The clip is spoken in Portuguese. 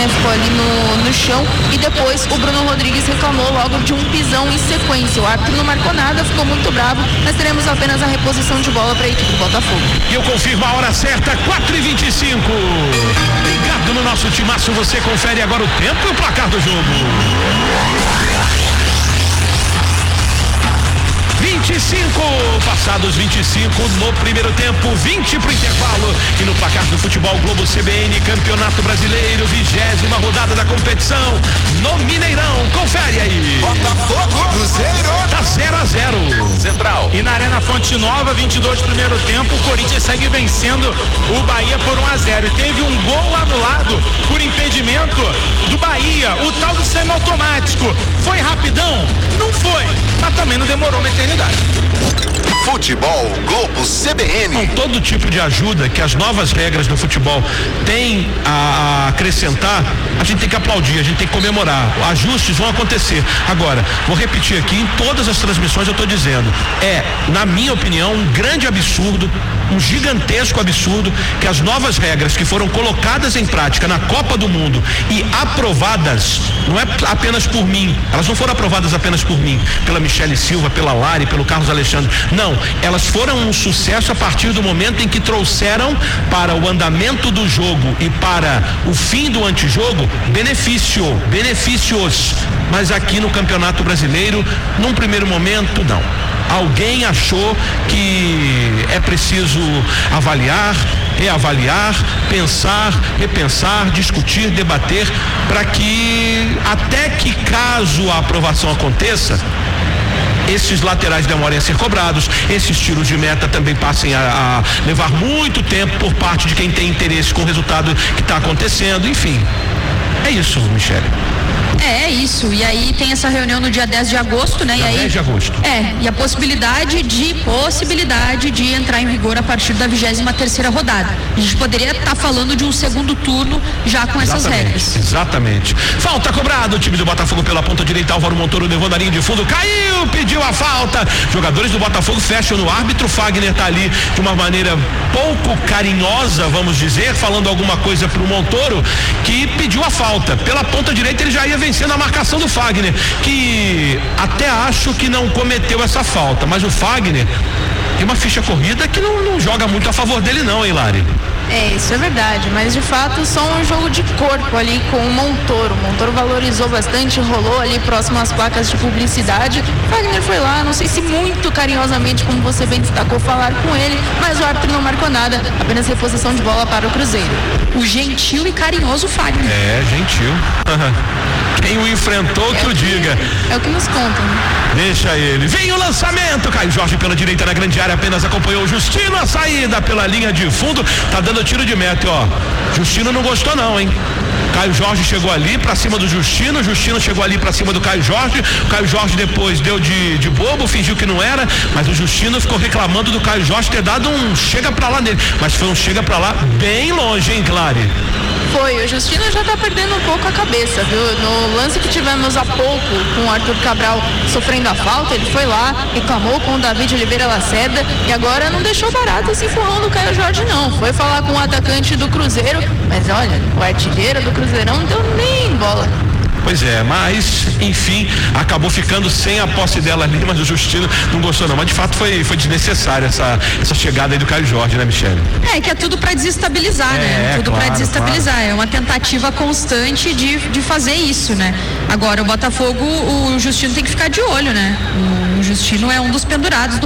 né? Ficou ali no chão e depois o Bruno Rodrigues reclamou logo de um pisão em sequência. O árbitro não marcou nada, ficou muito bravo, mas teremos apenas a reposição de bola para a equipe do Botafogo. E eu confirmo a hora certa, 4h25. Ligado no nosso timaço, você confere agora o tempo e o placar do jogo. 25, passados 25 no primeiro tempo, 20 pro intervalo. E no placar do Futebol Globo CBN, Campeonato Brasileiro, 20ª rodada da competição no Mineirão. Confere aí. Botafogo, Cruzeiro. Tá 0-0. Central. E na Arena Fonte Nova, 22 primeiro tempo, o Corinthians segue vencendo o Bahia por 1-0. E teve um gol anulado por impedimento do Bahia, o tal do semiautomático. Foi rapidão? Não foi, mas também não demorou uma eternidade. Futebol Globo CBN. Com todo tipo de ajuda que as novas regras do futebol têm a acrescentar, a gente tem que aplaudir, a gente tem que comemorar. Ajustes vão acontecer. Agora, vou repetir aqui, em todas as transmissões eu estou dizendo, na minha opinião, um grande absurdo, um gigantesco absurdo que as novas regras que foram colocadas em prática na Copa do Mundo e aprovadas, não é apenas por mim, elas não foram aprovadas apenas por mim, pela Michele Silva, pela Lari, pelo Carlos Alexandre, não, elas foram um sucesso a partir do momento em que trouxeram para o andamento do jogo e para o fim do antijogo benefícios, mas aqui no Campeonato Brasileiro, num primeiro momento, não. Alguém achou que é preciso avaliar, reavaliar, pensar, repensar, discutir, debater, para que até que caso a aprovação aconteça, esses laterais demorem a ser cobrados, esses tiros de meta também passem a levar muito tempo por parte de quem tem interesse com o resultado que está acontecendo, enfim. É isso, Michele. É isso, e aí tem essa reunião no dia 10 de agosto, né? Dia 10 de agosto. E a possibilidade de entrar em vigor a partir da 23ª rodada. A gente poderia estar falando de um segundo turno já com essas regras. Exatamente. Falta cobrada, o time do Botafogo pela ponta direita, Álvaro Montoro levou na linha de fundo, caiu, pediu a falta. Jogadores do Botafogo fecham no árbitro, Fagner tá ali de uma maneira pouco carinhosa, vamos dizer, falando alguma coisa pro Montoro, que pediu a falta. Pela ponta direita ele já ia vencendo a marcação do Fagner, que até acho que não cometeu essa falta, mas o Fagner tem uma ficha corrida que não joga muito a favor dele não, hein, Lari? Isso é verdade, mas de fato só um jogo de corpo ali com o Montoro. O Montoro valorizou bastante, rolou ali próximo às placas de publicidade. Fagner foi lá, não sei se muito carinhosamente, como você bem destacou, falar com ele, mas o árbitro não marcou nada, apenas reposição de bola para o Cruzeiro. O gentil e carinhoso Fagner. Gentil. Quem o enfrentou que o diga. É o que nos contam. Deixa ele. Vem o lançamento. Caio Jorge pela direita na grande área, apenas acompanhou o Justino, a saída pela linha de fundo, tá dando tiro de meta, ó. Justino não gostou não, hein? Caio Jorge chegou ali pra cima do Justino chegou ali pra cima do Caio Jorge, o Caio Jorge depois deu de bobo, fingiu que não era, mas o Justino ficou reclamando do Caio Jorge ter dado um chega pra lá nele, mas foi um chega pra lá bem longe, hein, Clary? Foi, o Justino já tá perdendo um pouco a cabeça, viu? No lance que tivemos há pouco com o Arthur Cabral sofrendo a falta, ele foi lá, reclamou com o David Oliveira Lacerda e agora não deixou barato esse empurrão do Caio Jorge não, foi falar com o atacante do Cruzeiro, mas olha, o artilheiro do Cruzeirão não deu nem bola. Pois é, mas enfim, acabou ficando sem a posse dela ali, mas o Justino não gostou não, mas de fato foi desnecessária essa chegada aí do Caio Jorge, né, Michele? Que é tudo para desestabilizar, né? Tudo para desestabilizar, claro. É uma tentativa constante de fazer isso, né? Agora o Botafogo, o Justino tem que ficar de olho, né? O Justino é um dos pendurados do